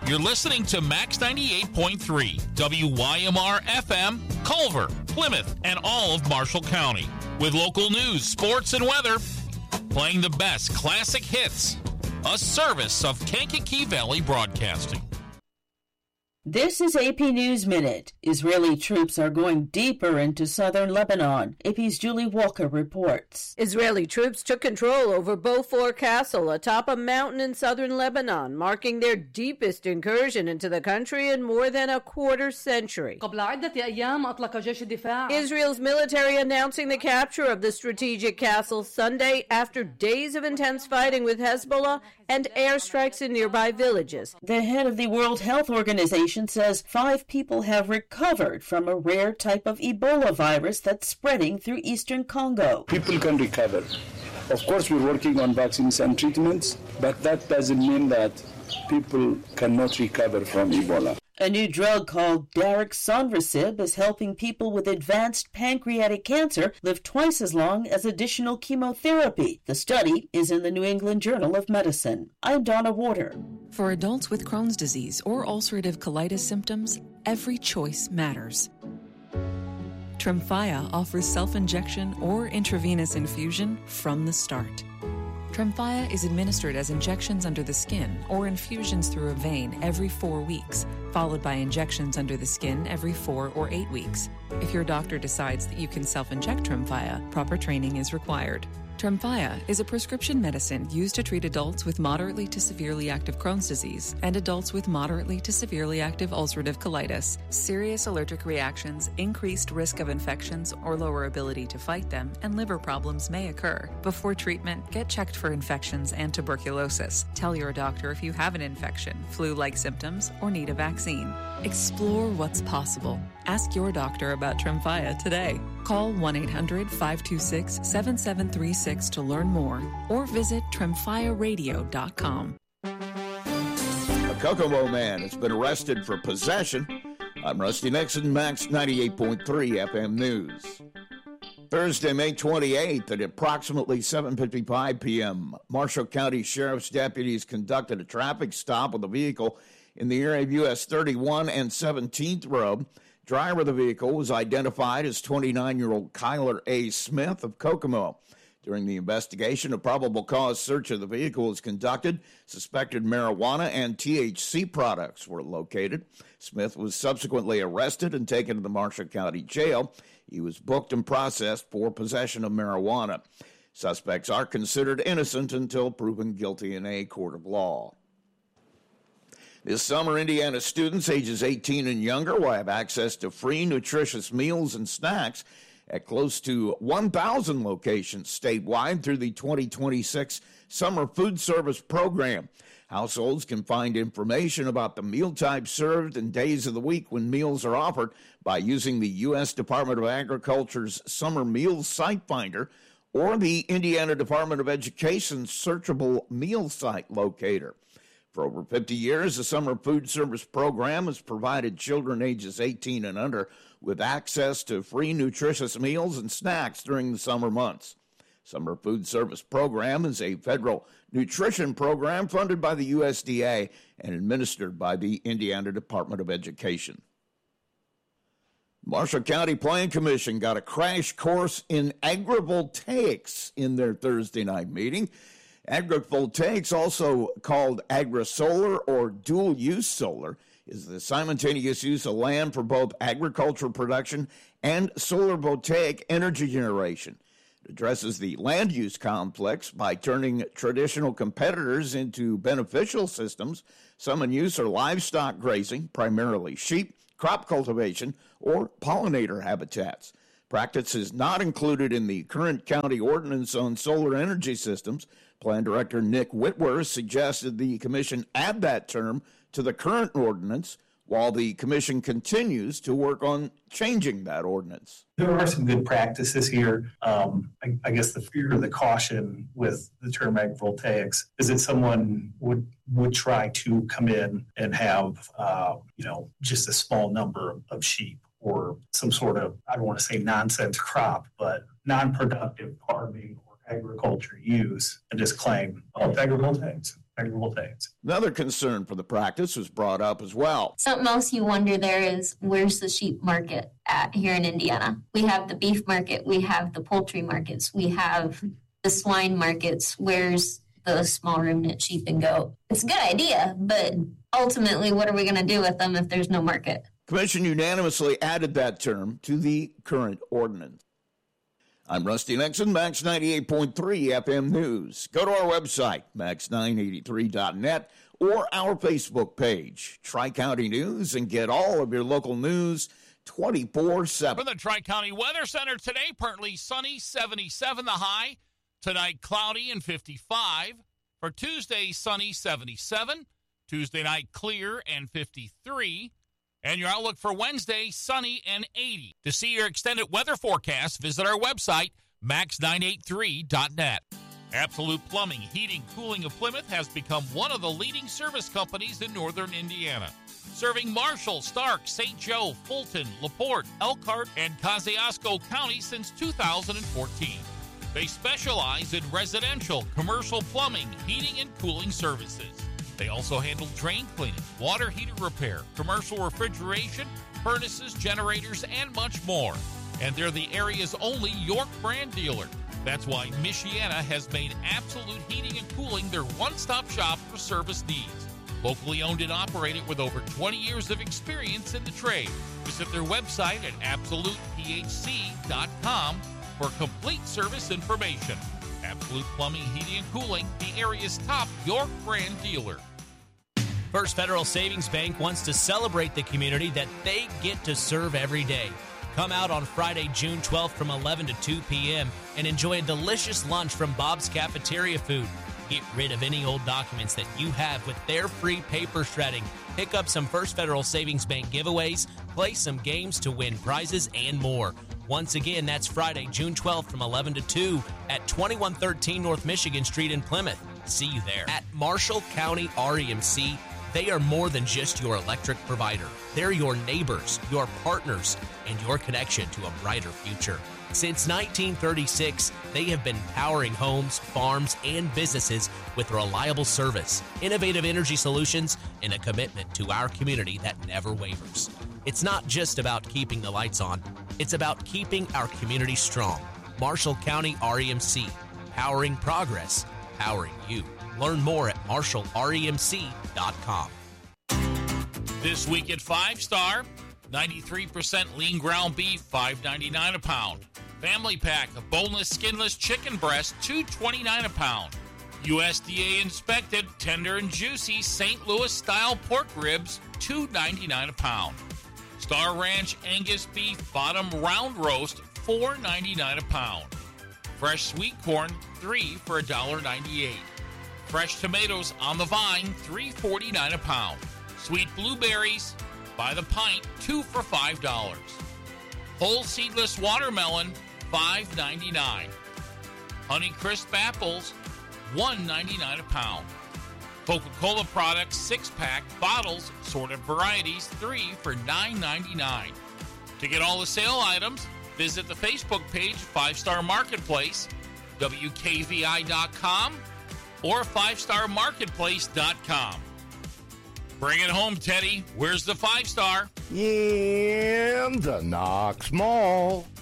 You're listening to Max 98.3, WYMR FM, Culver, Plymouth, and all of Marshall County. With local news, sports, and weather, playing the best classic hits. A service of Kankakee Valley Broadcasting. This is AP News Minute. Israeli troops are going deeper into southern Lebanon. AP's Julie Walker reports. Israeli troops took control over Beaufort Castle atop a mountain in southern Lebanon, marking their deepest incursion into the country in more than a quarter century. Israel's military announcing the capture of the strategic castle Sunday after days of intense fighting with Hezbollah and airstrikes in nearby villages. The head of the World Health Organization says 5 people have recovered from a rare type of Ebola virus that's spreading through eastern Congo. People can recover. Of course, we're working on vaccines and treatments, but that doesn't mean that people cannot recover from Ebola. A new drug called Daraxonrasib is helping people with advanced pancreatic cancer live twice as long as additional chemotherapy. The study is in the New England Journal of Medicine. I'm Donna Warder. For adults with Crohn's disease or ulcerative colitis symptoms, every choice matters. Tremfya offers self-injection or intravenous infusion from the start. Tremfya is administered as injections under the skin or infusions through a vein every 4 weeks, followed by injections under the skin every 4 or 8 weeks. If your doctor decides that you can self-inject Tremfya, proper training is required. Tremfya is a prescription medicine used to treat adults with moderately to severely active Crohn's disease and adults with moderately to severely active ulcerative colitis. Serious allergic reactions, increased risk of infections or lower ability to fight them, and liver problems may occur. Before treatment, get checked for infections and tuberculosis. Tell your doctor if you have an infection, flu-like symptoms, or need a vaccine. Explore what's possible. Ask your doctor about Tremfya today. Call 1-800-526-7736 to learn more or visit tremfyaradio.com. A Kokomo man has been arrested for possession. I'm Rusty Nixon, Max 98.3 FM News. Thursday, May 28th at approximately 7:55 p.m., Marshall County Sheriff's deputies conducted a traffic stop with a vehicle in the area of US 31 and 17th Road. Driver of the vehicle was identified as 29-year-old Kyler A. Smith of Kokomo. During the investigation, a probable cause search of the vehicle was conducted. Suspected marijuana and THC products were located. Smith was subsequently arrested and taken to the Marshall County Jail. He was booked and processed for possession of marijuana. Suspects are considered innocent until proven guilty in a court of law. This summer, Indiana students ages 18 and younger will have access to free, nutritious meals and snacks at close to 1,000 locations statewide through the 2026 Summer Food Service Program. Households can find information about the meal types served and days of the week when meals are offered by using the U.S. Department of Agriculture's Summer Meals Site Finder or the Indiana Department of Education's Searchable Meal Site Locator. For over 50 years, the Summer Food Service Program has provided children ages 18 and under with access to free nutritious meals and snacks during the summer months. Summer Food Service Program is a federal nutrition program funded by the USDA and administered by the Indiana Department of Education. Marshall County Plan Commission got a crash course in agrivoltaics in their Thursday night meeting. Agrivoltaics, also called agri-solar or dual-use solar, is the simultaneous use of land for both agricultural production and solar voltaic energy generation. It addresses the land use complex by turning traditional competitors into beneficial systems. Some in use are livestock grazing, primarily sheep, crop cultivation, or pollinator habitats. Practice is not included in the current county ordinance on solar energy systems. Plan Director Nick Whitworth suggested the commission add that term to the current ordinance while the commission continues to work on changing that ordinance. There are some good practices here. I guess the fear or the caution with the term agrivoltaics is that someone would try to come in and have, just a small number of sheep or some sort of, I don't want to say nonsense crop, but non-productive farming or agriculture use and just claim, it's agrivoltaics. agrivoltaics. Another concern for the practice was brought up as well. Something else you wonder there is, where's the sheep market at here in Indiana? We have the beef market, we have the poultry markets, we have the swine markets. Where's the small ruminant sheep and goat? It's a good idea, but ultimately, what are we going to do with them if there's no market? Commission unanimously added that term to the current ordinance. I'm Rusty Nixon, Max 98.3 FM News. Go to our website, max983.net, or our Facebook page, Tri-County News, and get all of your local news 24/7. From the Tri-County Weather Center today, partly sunny, 77 the high. Tonight, cloudy and 55. For Tuesday, sunny, 77. Tuesday night, clear and 53. And your outlook for Wednesday, sunny and 80. To see your extended weather forecast, visit our website, max983.net. Absolute Plumbing, Heating, Cooling of Plymouth has become one of the leading service companies in northern Indiana, serving Marshall, Stark, St. Joe, Fulton, LaPorte, Elkhart, and Kosciuszko County since 2014. They specialize in residential, commercial plumbing, heating, and cooling services. They also handle drain cleaning, water heater repair, commercial refrigeration, furnaces, generators, and much more. And they're the area's only York brand dealer. That's why Michiana has made Absolute Heating and Cooling their one-stop shop for service needs. Locally owned and operated with over 20 years of experience in the trade. Visit their website at absolutephc.com for complete service information. Absolute Plumbing, Heating, and Cooling, the area's top York brand dealer. First Federal Savings Bank wants to celebrate the community that they get to serve every day. Come out on Friday, June 12th from 11 to 2 p.m. and enjoy a delicious lunch from Bob's Cafeteria Food. Get rid of any old documents that you have with their free paper shredding. Pick up some First Federal Savings Bank giveaways, play some games to win prizes, and more. Once again, that's Friday, June 12th from 11 to 2 at 2113 North Michigan Street in Plymouth. See you there. At Marshall County REMC, they are more than just your electric provider. They're your neighbors, your partners, and your connection to a brighter future. Since 1936, they have been powering homes, farms, and businesses with reliable service, innovative energy solutions, and a commitment to our community that never wavers. It's not just about keeping the lights on. It's about keeping our community strong. Marshall County REMC, powering progress, powering you. Learn more at marshallremc.com. This week at 5 Star, 93% lean ground beef, $5.99 a pound. Family pack of boneless, skinless chicken breast, $2.29 a pound. USDA inspected, tender and juicy St. Louis style pork ribs, $2.99 a pound. Star Ranch Angus beef bottom round roast, $4.99 a pound. Fresh sweet corn, 3 for $1.98. Fresh tomatoes on the vine, $3.49 a pound. Sweet blueberries by the pint, 2 for $5. Whole seedless watermelon, $5.99. Honey Crisp apples, $1.99 a pound. Coca-Cola products, 6-pack bottles, sorted varieties, 3 for $9.99. To get all the sale items, visit the Facebook page 5 Star Marketplace, WKVI.com, or 5starmarketplace.com. Bring it home, Teddy. Where's the 5 Star? In the Knox Mall.